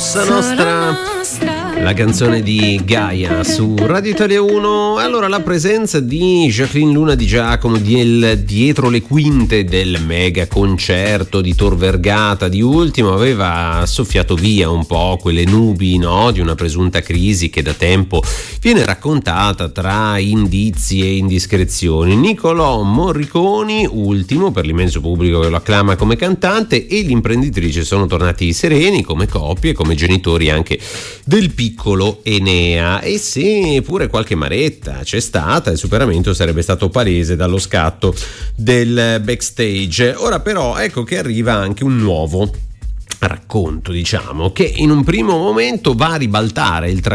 Cosa Nostra, la canzone di Gaia su Radio Italia 1. Allora, la presenza di Jacqueline Luna Di Giacomo dietro le quinte del mega concerto di Tor Vergata di ultimo aveva soffiato via un po' quelle nubi, no, di una presunta crisi che da tempo viene raccontata tra indizi e indiscrezioni. Niccolò Morriconi, ultimo per l'immenso pubblico che lo acclama come cantante, e l'imprenditrice sono tornati sereni come coppie, come genitori anche del piccolo Enea, e se pure qualche maretta c'è stata, il superamento sarebbe stato palese dallo scatto del backstage. Ora però ecco che arriva anche un nuovo racconto, diciamo, che in un primo momento va a ribaltare il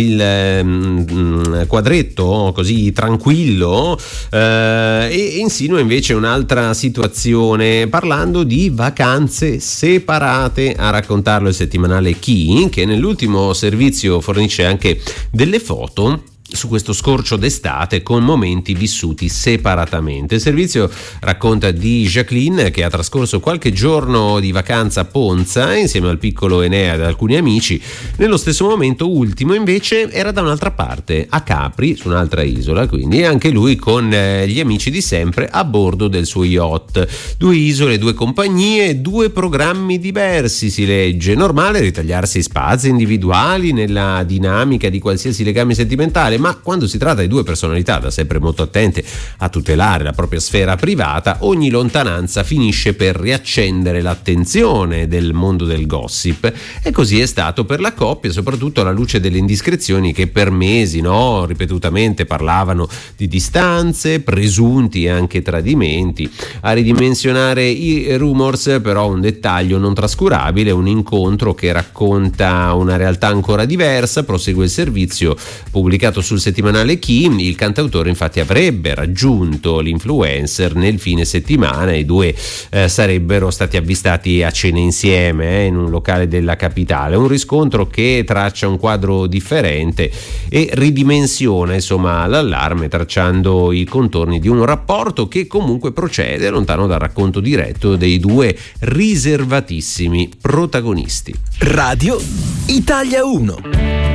quadretto così tranquillo e insinua invece un'altra situazione, parlando di vacanze separate. A raccontarlo il settimanale Chi, che nell'ultimo servizio fornisce anche delle foto su questo scorcio d'estate con momenti vissuti separatamente. Il servizio racconta di Jacqueline che ha trascorso qualche giorno di vacanza a Ponza insieme al piccolo Enea ed alcuni amici. Nello stesso momento ultimo invece era da un'altra parte, a Capri, su un'altra isola, quindi anche lui con gli amici di sempre a bordo del suo yacht. 2 isole, 2 compagnie, 2 programmi diversi, si legge. Normale ritagliarsi spazi individuali nella dinamica di qualsiasi legame sentimentale, ma quando si tratta di 2 personalità da sempre molto attente a tutelare la propria sfera privata, ogni lontananza finisce per riaccendere l'attenzione del mondo del gossip, e così è stato per la coppia, soprattutto alla luce delle indiscrezioni che per mesi, no, ripetutamente parlavano di distanze, presunti anche tradimenti. A ridimensionare i rumors però un dettaglio non trascurabile, un incontro che racconta una realtà ancora diversa. Prosegue il servizio pubblicato sul settimanale Chi. Il cantautore infatti avrebbe raggiunto l'influencer nel fine settimana, i 2 sarebbero stati avvistati a cena insieme in un locale della capitale. Un riscontro che traccia un quadro differente e ridimensiona insomma l'allarme, tracciando i contorni di un rapporto che comunque procede lontano dal racconto diretto dei 2 riservatissimi protagonisti. Radio Italia 1.